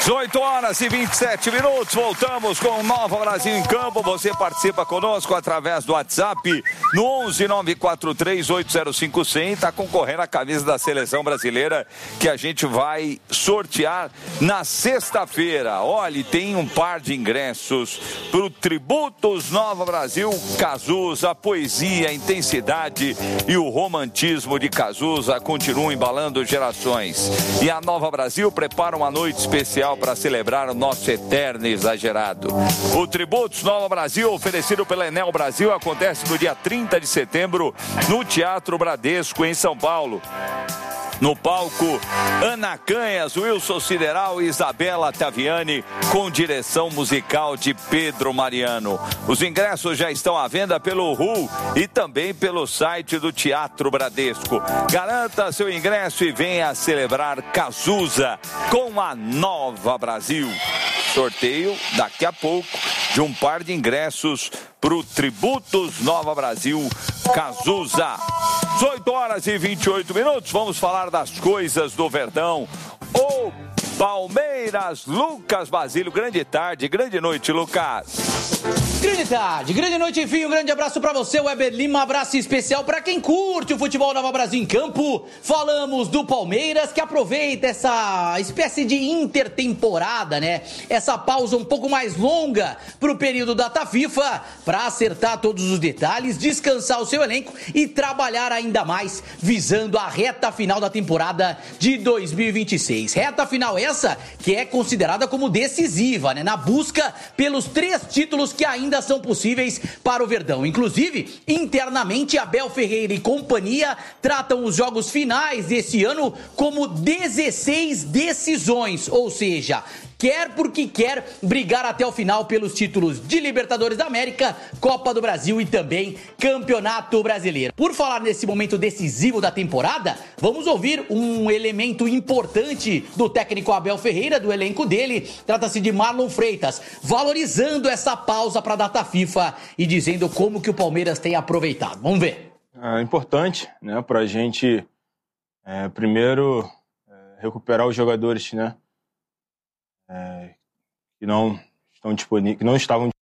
18 horas e 27 minutos, voltamos com o Nova Brasil em Campo. Você participa conosco através do WhatsApp no 11-943-805-100. Está concorrendo à camisa da Seleção Brasileira que a gente vai sortear na sexta-feira. Olha, tem um par de ingressos para o Tributos Nova Brasil. Cazuza, a poesia, a intensidade e o romantismo de Cazuza continuam embalando gerações. E a Nova Brasil prepara uma noite especial para celebrar o nosso eterno exagerado. O Tributos Nova Brasil, oferecido pela Enel Brasil, acontece no dia 30 de setembro no Teatro Bradesco, em São Paulo. No palco, Ana Canhas, Wilson Sideral e Isabela Taviani, com direção musical de Pedro Mariano. Os ingressos já estão à venda pelo RU e também pelo site do Teatro Bradesco. Garanta seu ingresso e venha celebrar Cazuza com a Nova Brasil. Sorteio daqui a pouco de um par de ingressos para o Tributos Nova Brasil Cazuza. 18 horas e 28 minutos, vamos falar das coisas do Verdão. O Palmeiras, Lucas Basílio, grande tarde, grande noite, Lucas. Grande tarde, grande noite, enfim, um grande abraço pra você, Weber Lima, um abraço especial pra quem curte o futebol Nova Brasil em Campo. Falamos do Palmeiras, que aproveita essa espécie de intertemporada, né? Essa pausa um pouco mais longa pro período da data FIFA, pra acertar todos os detalhes, descansar o seu elenco e trabalhar ainda mais, visando a reta final da temporada de 2026. Reta final essa que é considerada como decisiva, né? Na busca pelos 3 títulos que ainda são possíveis para o Verdão. Inclusive, internamente, Abel Ferreira e companhia tratam os jogos finais desse ano como 16 decisões, ou seja, quer porque quer brigar até o final pelos títulos de Libertadores da América, Copa do Brasil e também Campeonato Brasileiro. Por falar nesse momento decisivo da temporada, vamos ouvir um elemento importante do técnico Abel Ferreira, do elenco dele. Trata-se de Marlon Freitas, valorizando essa pausa para a data FIFA e dizendo como que o Palmeiras tem aproveitado. Vamos ver. É importante, né, para a gente, primeiro, recuperar os jogadores, né, que não estavam